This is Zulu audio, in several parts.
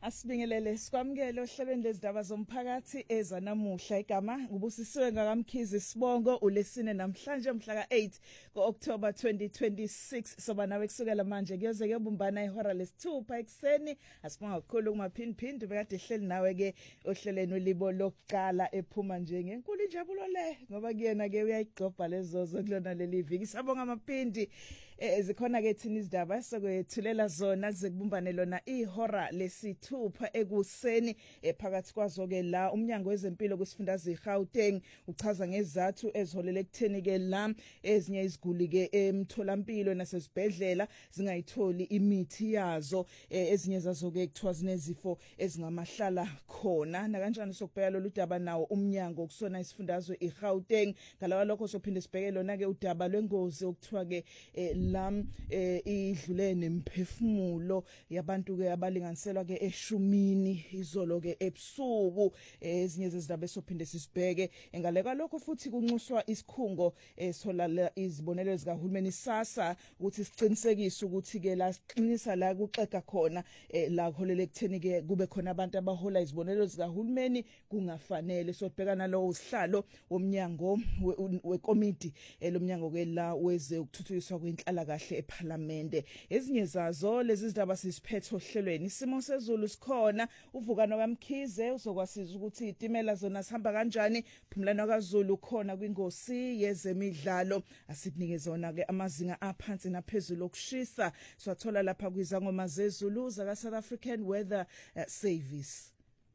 Asibingelele sikwamukele ohlelweni lezindaba zomphakathi ezanamuhla igama ngubusisiwe ngakamkhizi Sibongo ulesine namhlanje mhla ka8 ngoOctober 2026 soba nawe kusukela manje kuyoze kuyobumbana ihora lesithupha ekseni asibonga kakhulu kumaphindphindi bekade ehleli nawe ke ohlelweni olibo lokuqala ephuma nje ngenkulu injabulo le ngoba kuyena ke uyayigcobha lezozo kulona leli viki sabonga amaphindi zikhona ke thina izindaba sokwethulela zona zikubumbane lona ihora lesithupha ekuseni phakathi kwazo ke la umnyango wezempilo kusifundazwe iGauteng uchaza ngezathu eziholele ekutheni ke la ezinye iziguli ke emtholampilo nasezibhedlela zingayitholi imithi yazo ezinye zazo ke kuthiwa zinezifo ezingamahlala khona na kanjani sokubheka lolu daba nawo umnyango kusona isifundazwe iGauteng ngalawa lokho sophinde sibheke lona ke udaba lwengozi okuthiwa ke la idlule nemphefumulo yabantu ke abalinganiselwa ke eshumini izolo ke ebusuku ezinye zezindaba esophinde sisibheke engaleka lokho futhi kunxuswa isikhungo solala izibonelelo zikahulumeni SASSA ukuthi siqinisekise ukuthi ke la siqinisa la kuxega khona la kuholele ekutheni ke kube khona abantu abahola izibonelelo zikahulumeni kungafanele sobhekana lo usihlalo womnyango wekomiti lomnyango ke la weze ukuthuthukiswa kwenhlala kahle eParliament ezinye zazo lezi zindaba sisiphetho ohlelweni isimo sezulu sikhona uvukano kaMkhize uzokwasiza ukuthi itimela zona sihamba kanjani phumlano kaZulu khona kwingosi yezemidlalo asikunike zona ke amazinga aphansi naphezulu okushisa swathola lapha kwizangoma zezulu zaka South African Weather Service.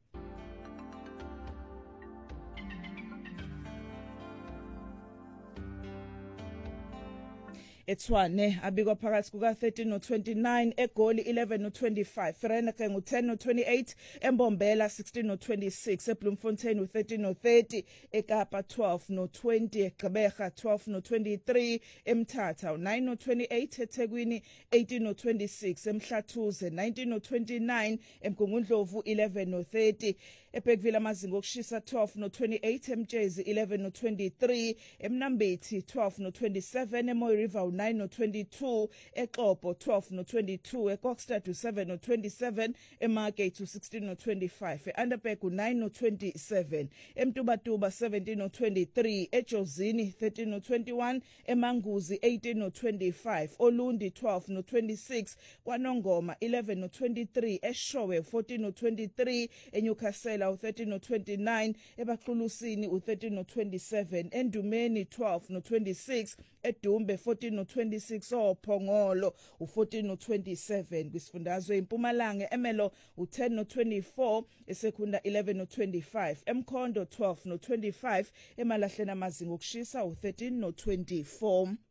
eTshwane abikwa phakathi kuka 13 no 29 eGoli 11 no 25 Vereeniging u10 no 28 eMbombela 16 no 26 eBloemfontein u13 no 30 eKapa 12 no 20 eGqeberha 12 no 23 eMthatha u9 no 28 eThekwini 18 no 26 eMhlathuze 19 no 29 eMgungundlovu 11 no 30 eBhekwville amazinga okushisa 12 no 28 eMtshezi 11 no 23 eMnambithi 12 no 27 eMoy River 9 no 22 eXhobo 12 no 22 eKokstad 7 no 27 eMargate 16 no 25 eUnderberg 9 no 27 eMtubatuba 17 no 23 eJozini 13 no 21 eManguzi 18 no 25 Olundi 12 no 26 kwaNongoma 11 no 23 eShowe 14 no 23 eNyukhasela u13 no 29 eBaqhulusini u13 no 27 eNdumeni 12 no 26 eDumbe 14 no 26 oPhongolo u14 no 27 kwisifundazwe eMpumalanga eMelo u10 no 24 eSekunda 11 no 25 eMkhondo 12 no 25 eMalahleni amazinga okushisa u13 no 24